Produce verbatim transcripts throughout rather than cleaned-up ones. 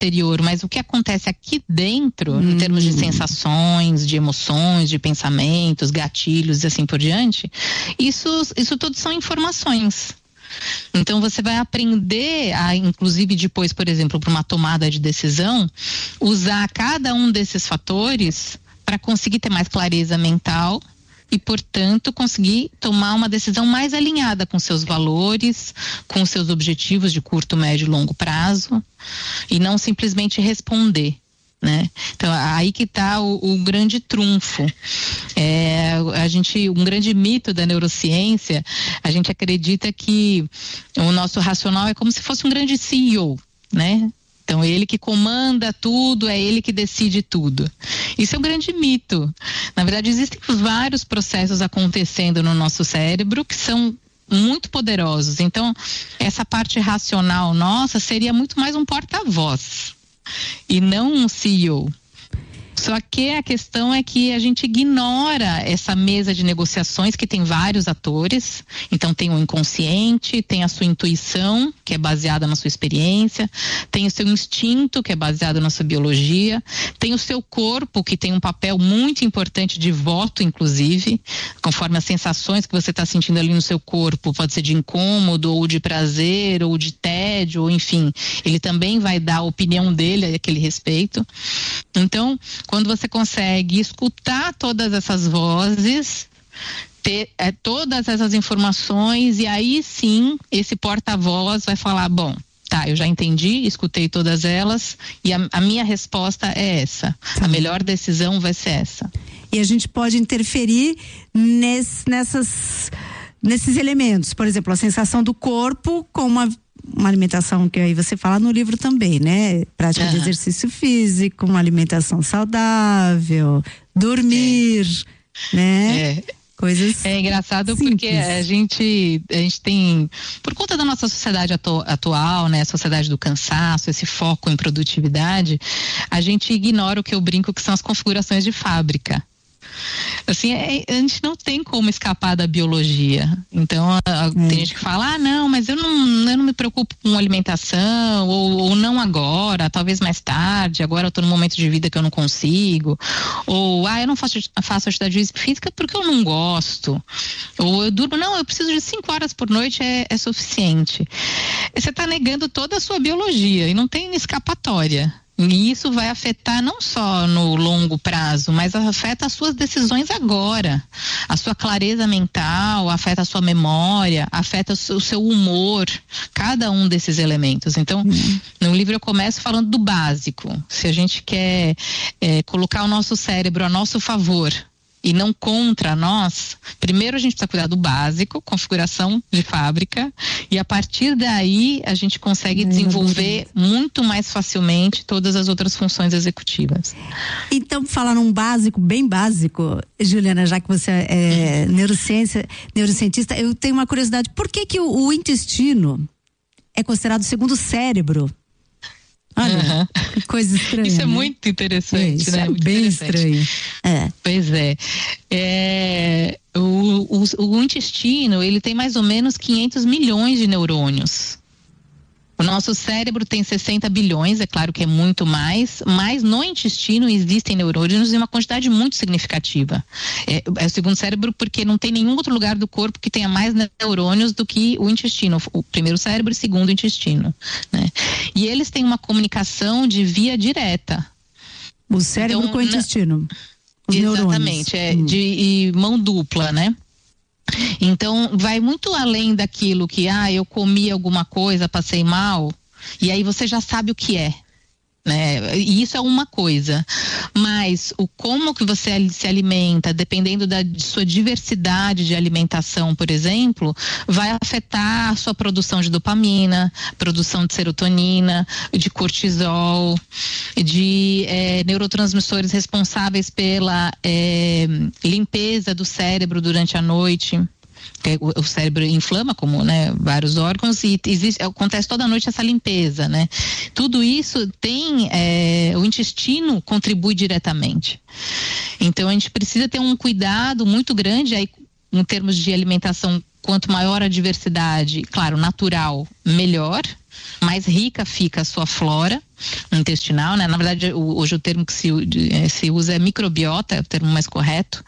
exterior, mas o que acontece aqui dentro, hum. em termos de sensações, de emoções, de pensamentos, gatilhos e assim por diante, isso, isso tudo são informações. Então você vai aprender a, inclusive depois, por exemplo, para uma tomada de decisão, usar cada um desses fatores para conseguir ter mais clareza mental e, portanto, conseguir tomar uma decisão mais alinhada com seus valores, com seus objetivos de curto, médio e longo prazo, e não simplesmente responder, né? Então, aí que está o, o grande trunfo. É, a gente, um grande mito da neurociência, a gente acredita que o nosso racional é como se fosse um grande C E O, né? Então, ele que comanda tudo, é ele que decide tudo. Isso é um grande mito. Na verdade, existem vários processos acontecendo no nosso cérebro que são muito poderosos. Então, essa parte racional nossa seria muito mais um porta-voz e não um C E O. Só que a questão é que a gente ignora essa mesa de negociações que tem vários atores. Então tem o inconsciente, tem a sua intuição, que é baseada na sua experiência, tem o seu instinto, que é baseado na sua biologia, tem o seu corpo, que tem um papel muito importante de voto, inclusive, conforme as sensações que você está sentindo ali no seu corpo, pode ser de incômodo, ou de prazer, ou de tédio, ou enfim, ele também vai dar a opinião dele a aquele respeito. Então, quando você consegue escutar todas essas vozes, ter é, todas essas informações, e aí sim, esse porta-voz vai falar, bom, tá, eu já entendi, escutei todas elas, e a, a minha resposta é essa. Tá. A melhor decisão vai ser essa. E a gente pode interferir nesse, nessas, nesses elementos, por exemplo, a sensação do corpo com uma uma alimentação que aí você fala no livro também, né? Prática uhum. de exercício físico, uma alimentação saudável, dormir, é. né? É. Coisas É engraçado simples. Porque a gente, a gente tem, por conta da nossa sociedade atu, atual, né? A sociedade do cansaço, esse foco em produtividade, a gente ignora o que eu brinco que são as configurações de fábrica. Assim, é, a gente não tem como escapar da biologia. Então, a, a, hum. tem gente que fala, ah, não, mas eu não, eu não me preocupo com alimentação, ou, ou não agora, talvez mais tarde, agora eu tô num momento de vida que eu não consigo, ou, ah, eu não faço, faço atividade física porque eu não gosto, ou eu durmo, não, eu preciso de cinco horas por noite, é, é suficiente. Você tá negando toda a sua biologia e não tem escapatória. E isso vai afetar não só no longo prazo, mas afeta as suas decisões agora. A sua clareza mental, afeta a sua memória, afeta o seu humor, cada um desses elementos. Então, uhum. no livro eu começo falando do básico. Se a gente quer é, colocar o nosso cérebro a nosso favor e não contra nós, primeiro a gente precisa cuidar do básico, configuração de fábrica, e a partir daí a gente consegue desenvolver muito mais facilmente todas as outras funções executivas. Então, falar num básico, bem básico, Juliana, já que você é neurociência, neurocientista, eu tenho uma curiosidade, por que que o, o intestino é considerado o segundo cérebro? Olha, uhum. que coisa estranha. Isso é né? muito interessante, é, isso né? É muito bem estranho. É. Pois é. é o, o, o intestino, ele tem mais ou menos quinhentos milhões de neurônios. O nosso cérebro tem sessenta bilhões, é claro que é muito mais, mas no intestino existem neurônios em uma quantidade muito significativa. É, é o segundo cérebro porque não tem nenhum outro lugar do corpo que tenha mais neurônios do que o intestino, o primeiro cérebro e o segundo intestino, né? E eles têm uma comunicação de via direta. O cérebro então, com o intestino. Os exatamente, é hum. de e mão dupla, né? Então, vai muito além daquilo que, ah, eu comi alguma coisa, passei mal, e aí você já sabe o que é, né? E isso é uma coisa, mas o como que você se alimenta, dependendo da de sua diversidade de alimentação, por exemplo, vai afetar a sua produção de dopamina, produção de serotonina, de cortisol, de é, neurotransmissores responsáveis pela é, limpeza do cérebro durante a noite. O cérebro inflama, como, né, vários órgãos, e existe, acontece toda noite essa limpeza, né? Tudo isso tem, é, o intestino contribui diretamente. Então a gente precisa ter um cuidado muito grande aí em termos de alimentação. Quanto maior a diversidade, claro, natural, melhor, mais rica fica a sua flora intestinal, né? Na verdade, hoje o termo que se, se usa é microbiota, é o termo mais correto.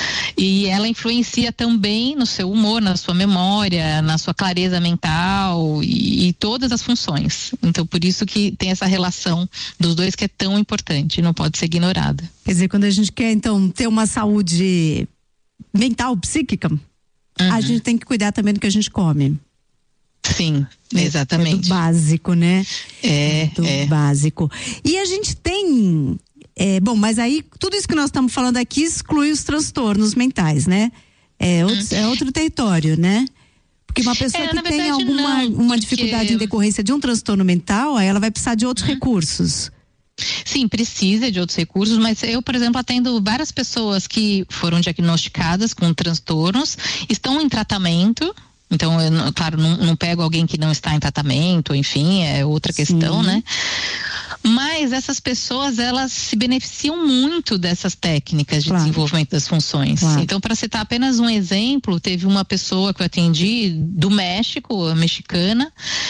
E ela influencia também no seu humor, na sua memória, na sua clareza mental e, e todas as funções. Então, por isso que tem essa relação dos dois que é tão importante, não pode ser ignorada. Quer dizer, quando a gente quer, então, ter uma saúde mental, psíquica, uhum. a gente tem que cuidar também do que a gente come. Sim, exatamente. É do básico, né? É, do é. básico. E a gente tem, é, bom, mas aí tudo isso que nós estamos falando aqui exclui os transtornos mentais, né? É outro, hum. é outro território, né? Porque uma pessoa é, que tem verdade, alguma não, uma porque... dificuldade em decorrência de um transtorno mental, aí ela vai precisar de outros hum. recursos. Sim, precisa de outros recursos, mas eu, por exemplo, atendo várias pessoas que foram diagnosticadas com transtornos, estão em tratamento. Então, eu, claro, não, não pego alguém que não está em tratamento, enfim, é outra questão, Sim. né? Mas essas pessoas, elas se beneficiam muito dessas técnicas de claro. desenvolvimento das funções. Claro. Então, para citar apenas um exemplo, teve uma pessoa que eu atendi do México, mexicana,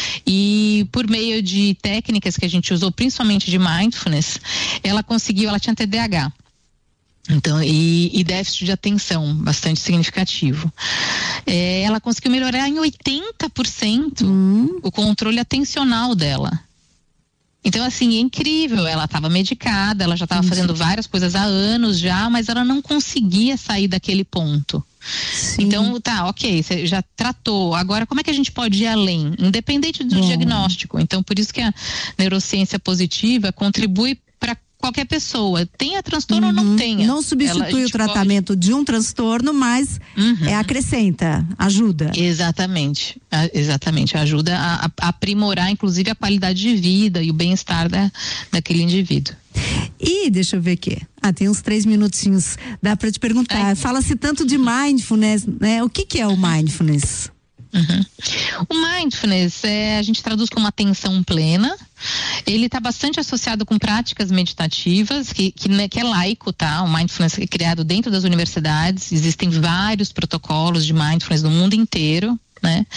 e por meio de técnicas que a gente usou, principalmente de mindfulness, ela conseguiu, ela tinha T D A H. Então, e, e déficit de atenção, bastante significativo. É, ela conseguiu melhorar em oitenta por cento hum. o controle atencional dela. Então, assim, é incrível. Ela estava medicada, ela já estava fazendo várias coisas há anos já, mas ela não conseguia sair daquele ponto. Sim. Então, tá, ok, você já tratou. Agora, como é que a gente pode ir além? Independente do Bom. diagnóstico. Então, por isso que a neurociência positiva contribui para qualquer pessoa, tenha transtorno uhum. ou não tenha. Não substitui Ela, o tratamento pode... de um transtorno, mas uhum. é, acrescenta, ajuda. Exatamente, a, exatamente, ajuda a, a aprimorar, inclusive, a qualidade de vida e o bem-estar da, daquele indivíduo. E deixa eu ver aqui. Ah, tem uns três minutinhos. Dá para te perguntar. Fala-se tanto de mindfulness, né? O que que é o mindfulness? Uhum. O mindfulness é, a gente traduz como atenção plena. Ele está bastante associado com práticas meditativas, que, que, né, que é laico, tá? O mindfulness é criado dentro das universidades. Existem vários protocolos de mindfulness no mundo inteiro, né?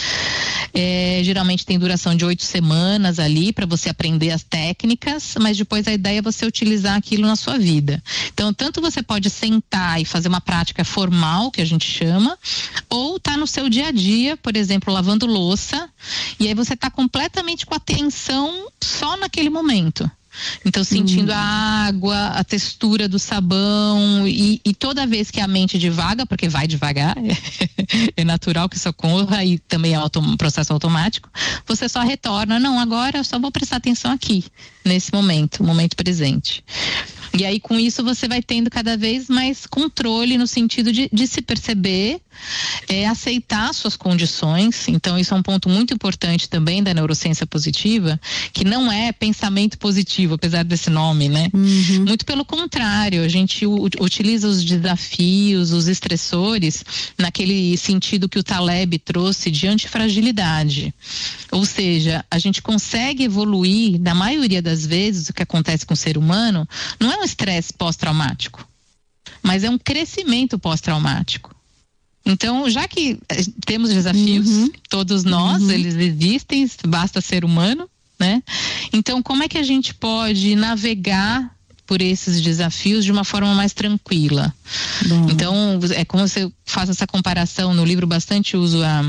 É, geralmente tem duração de oito semanas ali para você aprender as técnicas, mas depois a ideia é você utilizar aquilo na sua vida. Então, tanto você pode sentar e fazer uma prática formal, que a gente chama, ou tá no seu dia a dia, por exemplo, lavando louça, e aí você tá completamente com atenção só naquele momento. Então, sentindo hum. a água, a textura do sabão e, e toda vez que a mente divaga, porque vai devagar, é, é natural que isso ocorra e também é autom- um processo automático, você só retorna, não, agora eu só vou prestar atenção aqui, nesse momento, momento presente. E aí, com isso, você vai tendo cada vez mais controle no sentido de, de se perceber, é, aceitar suas condições. Então, isso é um ponto muito importante também da neurociência positiva, que não é pensamento positivo, apesar desse nome, né? Uhum. Muito pelo contrário, a gente u- utiliza os desafios, os estressores, naquele sentido que o Taleb trouxe de antifragilidade. Ou seja, a gente consegue evoluir, na maioria das vezes, o que acontece com o ser humano, não é um estresse pós-traumático, mas é um crescimento pós-traumático. Então, já que temos desafios, uhum. todos nós, uhum. eles existem, basta ser humano, né? Então, como é que a gente pode navegar por esses desafios de uma forma mais tranquila? Bom. Então, é como você faz essa comparação, no livro bastante uso a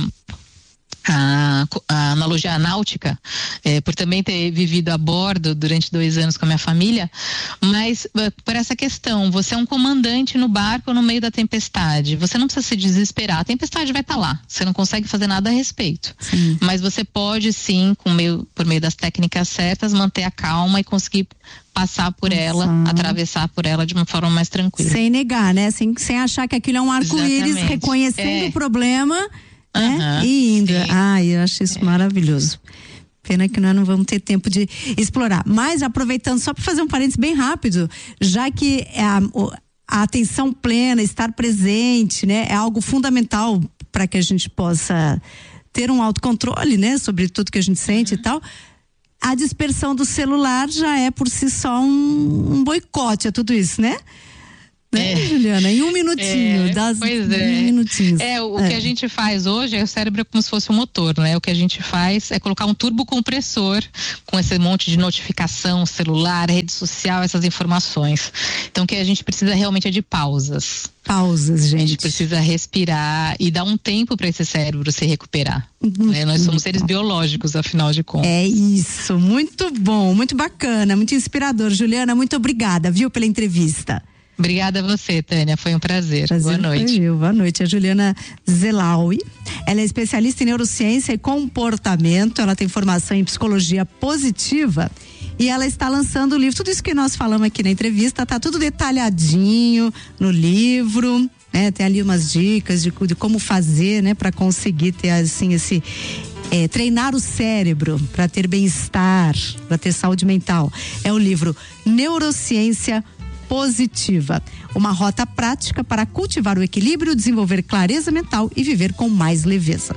A, a analogia náutica, é, por também ter vivido a bordo durante dois anos com a minha família, mas por essa questão, você é um comandante no barco no meio da tempestade, você não precisa se desesperar, a tempestade vai estar lá, você não consegue fazer nada a respeito, sim. mas você pode sim, com meio, por meio das técnicas certas, manter a calma e conseguir passar por Nossa. ela, atravessar por ela de uma forma mais tranquila. Sem negar, né? Sem, sem achar que aquilo é um arco-íris, reconhecendo é. o problema, né? Uhum, e indo. Sim. Ai, eu acho isso é. maravilhoso. Pena que nós não vamos ter tempo de explorar. Mas aproveitando, só para fazer um parênteses bem rápido, já que a, a atenção plena, estar presente, né, é algo fundamental para que a gente possa ter um autocontrole, né, sobre tudo que a gente sente uhum. e tal. A dispersão do celular já é por si só um, um boicote a tudo isso, né? né, é. Juliana? Em um minutinho, é, das pois é. um minutinho. É, o, o é. que a gente faz hoje é o cérebro é como se fosse um motor, né? O que a gente faz é colocar um turbocompressor com esse monte de notificação, celular, rede social, essas informações. Então, o que a gente precisa realmente é de pausas. Pausas, gente. A gente precisa respirar e dar um tempo para esse cérebro se recuperar. Uhum. Né? Nós somos seres biológicos, afinal de contas. É isso, muito bom, muito bacana, muito inspirador. Juliana, muito obrigada, viu, pela entrevista. Obrigada a você, Tânia, foi um prazer. prazer Boa noite. Foi, boa noite. A Juliana Zelaui, ela é especialista em neurociência e comportamento, ela tem formação em psicologia positiva e ela está lançando o livro. Tudo isso que nós falamos aqui na entrevista tá tudo detalhadinho no livro, né? Tem ali umas dicas de, de como fazer, né, para conseguir ter assim esse É, treinar o cérebro para ter bem-estar, para ter saúde mental. É o livro Neurociência Positiva, uma rota prática para cultivar o equilíbrio, desenvolver clareza mental e viver com mais leveza.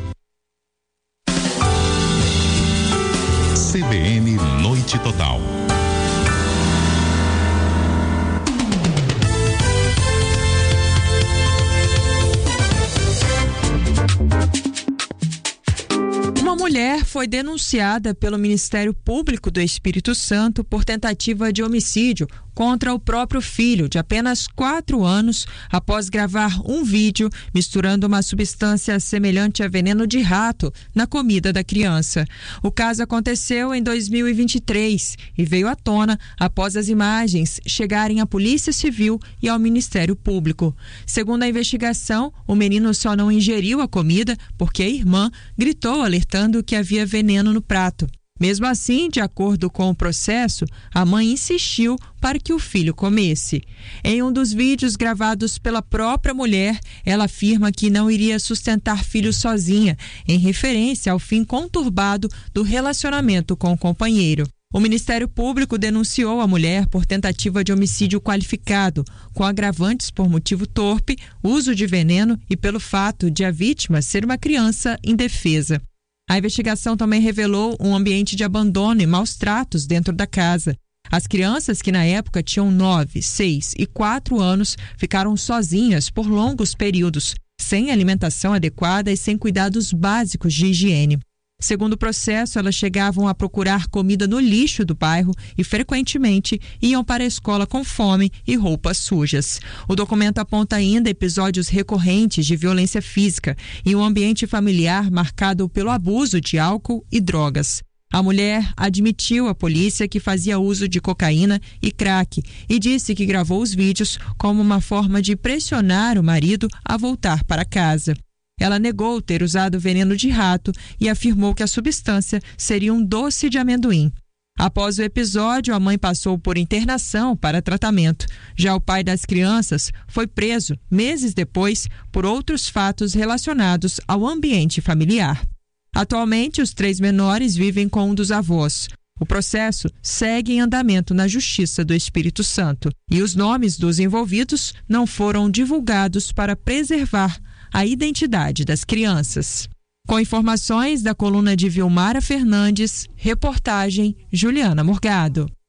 C B N Noite Total. Uma mulher foi denunciada pelo Ministério Público do Espírito Santo por tentativa de homicídio contra o próprio filho, de apenas quatro anos, após gravar um vídeo misturando uma substância semelhante a veneno de rato na comida da criança. O caso aconteceu em dois mil e vinte e três e veio à tona após as imagens chegarem à Polícia Civil e ao Ministério Público. Segundo a investigação, o menino só não ingeriu a comida porque a irmã gritou alertando que havia veneno no prato. Mesmo assim, de acordo com o processo, a mãe insistiu para que o filho comesse. Em um dos vídeos gravados pela própria mulher, ela afirma que não iria sustentar filho sozinha, em referência ao fim conturbado do relacionamento com o companheiro. O Ministério Público denunciou a mulher por tentativa de homicídio qualificado, com agravantes por motivo torpe, uso de veneno e pelo fato de a vítima ser uma criança indefesa. A investigação também revelou um ambiente de abandono e maus tratos dentro da casa. As crianças, que na época tinham nove, seis e quatro anos, ficaram sozinhas por longos períodos, sem alimentação adequada e sem cuidados básicos de higiene. Segundo o processo, elas chegavam a procurar comida no lixo do bairro e, frequentemente, iam para a escola com fome e roupas sujas. O documento aponta ainda episódios recorrentes de violência física e um ambiente familiar marcado pelo abuso de álcool e drogas. A mulher admitiu à polícia que fazia uso de cocaína e crack e disse que gravou os vídeos como uma forma de pressionar o marido a voltar para casa. Ela negou ter usado veneno de rato e afirmou que a substância seria um doce de amendoim. Após o episódio, a mãe passou por internação para tratamento. Já o pai das crianças foi preso meses depois por outros fatos relacionados ao ambiente familiar. Atualmente, os três menores vivem com um dos avós. O processo segue em andamento na Justiça do Espírito Santo e os nomes dos envolvidos não foram divulgados para preservar a identidade das crianças. Com informações da coluna de Vilmara Fernandes, reportagem Juliana Morgado.